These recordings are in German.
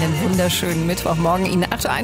Einen wunderschönen Mittwochmorgen. Ihnen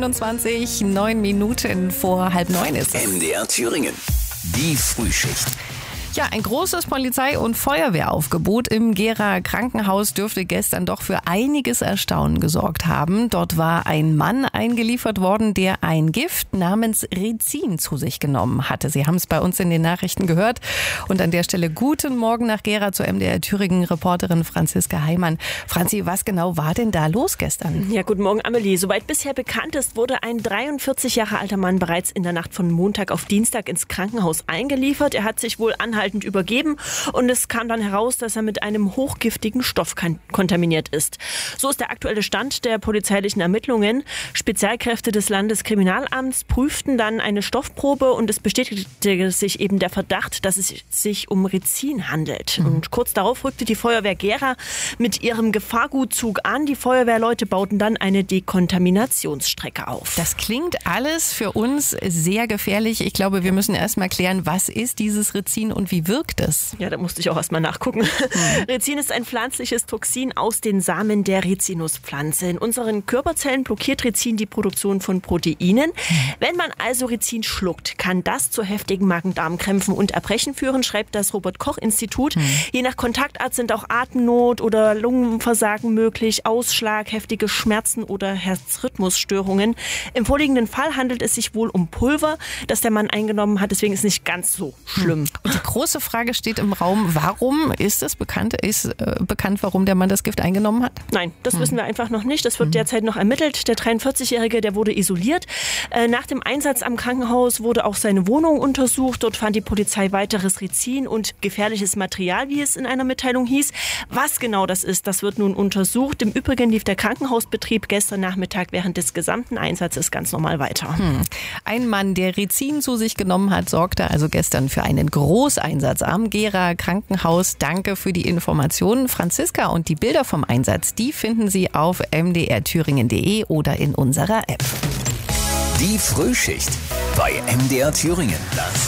8.21 Uhr, 9 Minuten vor 8:30 ist es. MDR Thüringen. Die Frühschicht. Ja, ein großes Polizei- und Feuerwehraufgebot im Gera Krankenhaus dürfte gestern doch für einiges Erstaunen gesorgt haben. Dort war ein Mann eingeliefert worden, der ein Gift namens Rizin zu sich genommen hatte. Sie haben es bei uns in den Nachrichten gehört. Und an der Stelle guten Morgen nach Gera zur MDR Thüringen-Reporterin Franziska Heimann. Franzi, was genau war denn da los gestern? Ja, guten Morgen, Amelie. Soweit bisher bekannt ist, wurde ein 43 Jahre alter Mann bereits in der Nacht von Montag auf Dienstag ins Krankenhaus eingeliefert. Er hat sich wohl anhaltend übergeben und es kam dann heraus, dass er mit einem hochgiftigen Stoff kontaminiert ist. So ist der aktuelle Stand der polizeilichen Ermittlungen. Spezialkräfte des Landeskriminalamts prüften dann eine Stoffprobe und es bestätigte sich eben der Verdacht, dass es sich um Rizin handelt. Und kurz darauf rückte die Feuerwehr Gera mit ihrem Gefahrgutzug an. Die Feuerwehrleute bauten dann eine Dekontaminationsstrecke auf. Das klingt alles für uns sehr gefährlich. Ich glaube, wir müssen erst mal klären, was ist dieses Rizin und wie wirkt es? Ja, da musste ich auch erst mal nachgucken. Rizin ist ein pflanzliches Toxin aus den Samen der Rizinuspflanze. In unseren Körperzellen blockiert Rizin die Produktion von Proteinen. Wenn man also Rizin schluckt, kann das zu heftigen Magen-Darm-Krämpfen und Erbrechen führen, schreibt das Robert-Koch-Institut. Je nach Kontaktart sind auch Atemnot oder Lungenversagen möglich, Ausschlag, heftige Schmerzen oder Herzrhythmusstörungen. Im vorliegenden Fall handelt es sich wohl um Pulver, das der Mann eingenommen hat. Deswegen ist es nicht ganz so schlimm. Und die große Frage steht im Raum, warum ist es bekannt? Ist bekannt, warum der Mann das Gift eingenommen hat? Nein, das wissen wir einfach noch nicht. Das wird derzeit noch ermittelt. Der 43-Jährige, der wurde isoliert. Nach dem Einsatz am Krankenhaus wurde auch seine Wohnung untersucht. Dort fand die Polizei weiteres Rizin und gefährliches Material, wie es in einer Mitteilung hieß. Was genau das ist, das wird nun untersucht. Im Übrigen lief der Krankenhausbetrieb gestern Nachmittag während des gesamten Einsatzes ganz normal weiter. Ein Mann, der Rizin zu sich genommen hat, sorgte also gestern für einen Großeinsatz am Gera Krankenhaus. Danke für die Informationen, Franziska. Und die Bilder vom Einsatz, die finden Sie auf mdrthüringen.de oder in unserer App. Die Frühschicht bei MDR Thüringen.